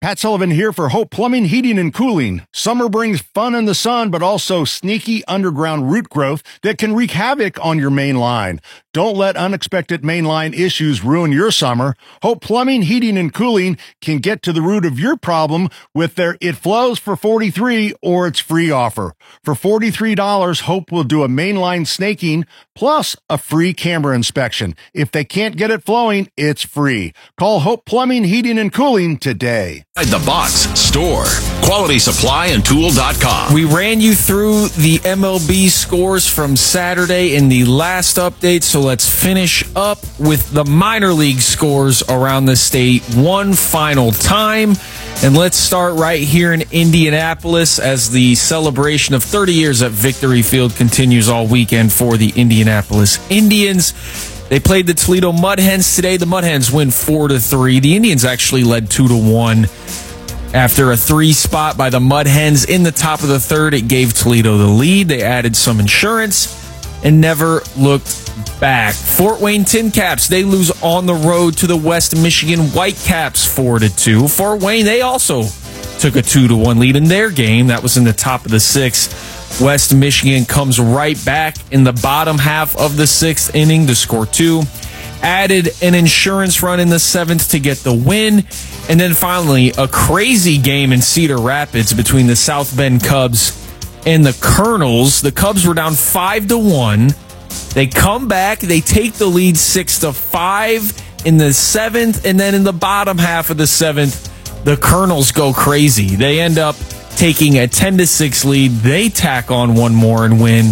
Pat Sullivan here for Hope Plumbing, Heating, and Cooling. Summer brings fun in the sun, but also sneaky underground root growth that can wreak havoc on your main line. Don't let unexpected mainline issues ruin your summer. Hope Plumbing, Heating, and Cooling can get to the root of your problem with their It Flows for $43 or It's Free offer. For $43, Hope will do a mainline snaking plus a free camera inspection. If they can't get it flowing, it's free. Call Hope Plumbing, Heating, and Cooling today. The Box Store. QualitySupplyandTool.com. We ran you through the MLB scores from Saturday in the last update, so let's finish up with the minor league scores around the state one final time. And let's start right here in Indianapolis as the celebration of 30 years at Victory Field continues all weekend for the Indianapolis Indians. They played the Toledo Mud Hens today. The Mud Hens win 4-3. The Indians actually led 2-1. After a 3 spot by the Mud Hens in the top of the third, it gave Toledo the lead. They added some insurance and never looked back. Fort Wayne Tin Caps, they lose on the road to the West Michigan Whitecaps 4-2. Fort Wayne, they also took a 2-1 lead in their game. That was in the top of the sixth. West Michigan comes right back in the bottom half of the sixth inning to score 2. Added an insurance run in the seventh to get the win. And then finally, a crazy game in Cedar Rapids between the South Bend Cubs and the Colonels. The Cubs were down 5-1. They come back. They take the lead 6-5 in the seventh. And then in the bottom half of the seventh, the Colonels go crazy. They end up taking a 10-6 lead. They tack on one more and win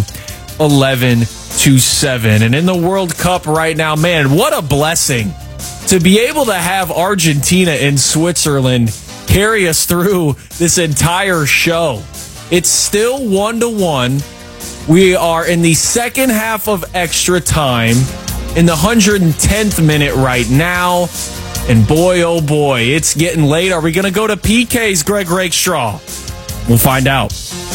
11-7. And in the World Cup right now, man, what a blessing to be able to have Argentina and Switzerland carry us through this entire show. It's still 1-1. We are in the second half of extra time, in the 110th minute right now. And boy, oh boy, it's getting late. Are we going to go to PK's, Greg Rakestraw? We'll find out.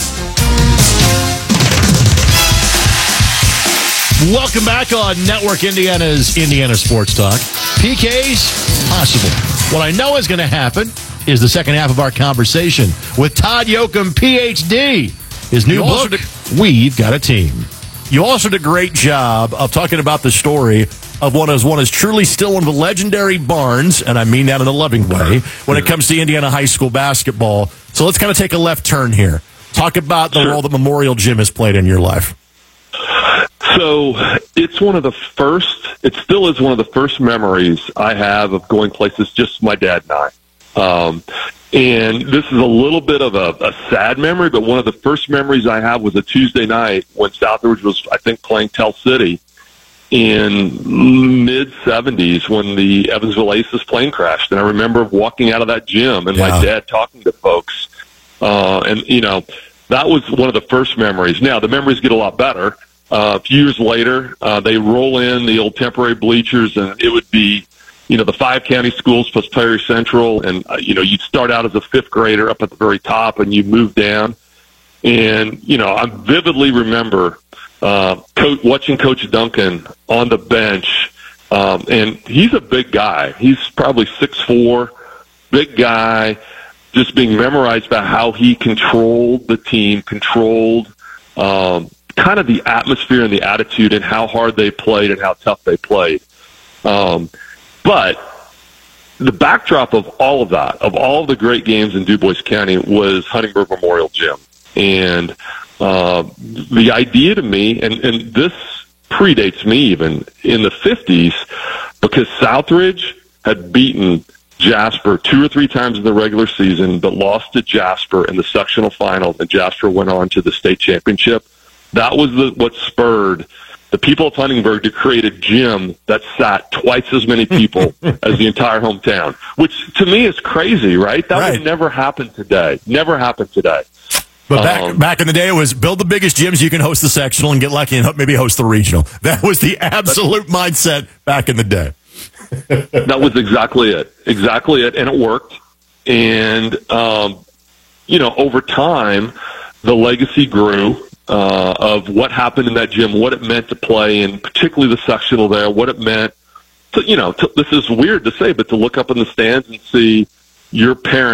Welcome back on Network Indiana's Indiana Sports Talk. PK's possible. What I know is going to happen is the second half of our conversation with Todd Yoakum, Ph.D. His new book, We've Got a Team. You also did a great job of talking about the story of what is truly still one of the legendary barns, and I mean that in a loving way, when it comes to Indiana high school basketball. So let's kind of take a left turn here. Talk about the role that Memorial Gym has played in your life. So it still is one of the first memories I have of going places, just my dad and I. And this is a little bit of a sad memory, but one of the first memories I have was a Tuesday night when Southridge was, I think, playing Tell City in mid-'70s when the Evansville Aces plane crashed. And I remember walking out of that gym and my dad talking to folks. That was one of the first memories. Now, the memories get a lot better. A few years later, they roll in the old temporary bleachers, and it would be, the 5 county schools plus Perry Central. And, you'd start out as a 5th grader up at the very top, and you move down. And, I vividly remember watching Coach Duncan on the bench. And he's a big guy. He's probably 6'4", big guy, just being memorized by how he controlled the team, controlled kind of the atmosphere and the attitude and how hard they played and how tough they played. But the backdrop of all of that, of all of the great games in DuBois County, was Huntingburg Memorial Gym. And the idea to me, and this predates me even, in the 50s, because Southridge had beaten Jasper 2 or 3 times in the regular season, but lost to Jasper in the sectional final, and Jasper went on to the state championship. That was what spurred the people of Huntingburg to create a gym that sat twice as many people as the entire hometown, which to me is crazy, right? That would never happen today. Never happen today. But back in the day, it was build the biggest gyms you can host the sectional and get lucky and maybe host the regional. That was the absolute mindset back in the day. That was exactly it. Exactly it. And it worked. And, over time, the legacy grew of what happened in that gym, what it meant to play, and particularly the sectional there, what it meant to, this is weird to say, but to look up in the stands and see your parents